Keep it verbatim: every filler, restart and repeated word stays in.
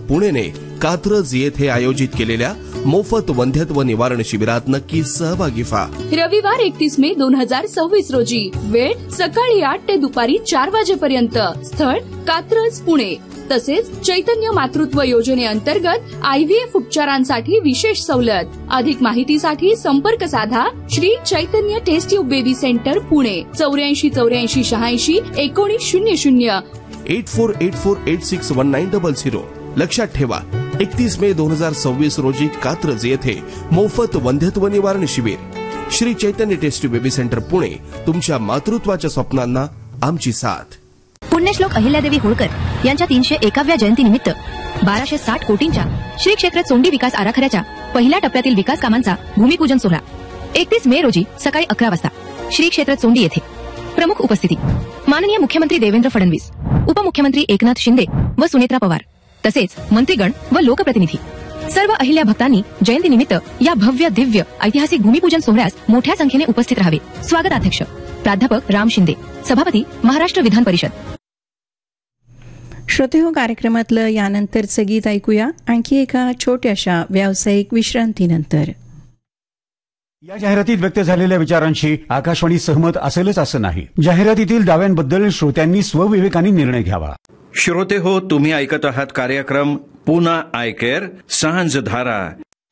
पुणेने कात्रज येथे आयोजित केलेल्या मोफत वंध्यत्व निवारण शिबिरात नक्की सहभागी व्हा। रविवार एकतीस मे दोन हजार सव्वीस रोजी, वेळ सकाळी आठ ते दुपारी चार वाजेपर्यंत, स्थळ कात्रज पुणे। तसेच चैतन्य मातृत्व योजनेअंतर्गत आयव्हीएफ उपचारांसाठी विशेष सवलत। अधिक माहितीसाठी संपर्क साधा Shri Chaitanya taste tube baby centre Pune, चौऱ्याऐंशी चौऱ्याऐंशी शहाऐंशी एकोणीस शून्य शून्य eight four eight four eight six one nine double zero. लक्षात ठेवा, एकतीस मे दोन हजार सव्वीस रोजी कात्रज येथे मोफत वंध्यत्व निवारण शिबिर। Shri Chaitanya taste tube baby centre Pune, तुमच्या मातृत्वाच्या स्वप्नांना आमची साथ। पुण्यश्लोक अहिल्यादेवी होळकर यांच्या तीनशे एकाव्या जयंतीनिमित्त बाराशे साठ कोटींच्या श्री क्षेत्र चोंडी विकास आराखड्याच्या पहिल्या टप्प्यातील विकास कामांचा भूमिपूजन सोहळा एकतीस मे रोजी सकाळी अकरा वाजता श्री क्षेत्र चोंडी येथे। प्रमुख उपस्थिती माननीय मुख्यमंत्री देवेंद्र फडणवीस, उपमुख्यमंत्री एकनाथ शिंदे व सुनेत्रा पवार, तसेच मंत्रीगण व लोकप्रतिनिधी। सर्व अहिल्या भक्तांनी जयंतीनिमित्त या भव्य दिव्य ऐतिहासिक भूमिपूजन सोहळ्यास मोठ्या संख्येने उपस्थित राहावे। स्वागताध्यक्ष प्राध्यापक राम शिंदे, सभापती महाराष्ट्र विधान परिषद। श्रोतेहो, कार्यक्रमातलं यानंतरचं गीत ऐकूया आणखी एका छोट्याशा व्यावसायिक विश्रांतीनंतर। या जाहिरातीत व्यक्त झालेल्या विचारांशी आकाशवाणी सहमत असेलच असं नाही। जाहिरातीतील दाव्यांबद्दल श्रोत्यांनी स्वविवेकाने निर्णय घ्यावा। श्रोते हो, तुम्ही ऐकत आहात कार्यक्रम पुना आय केअर सांज धारा।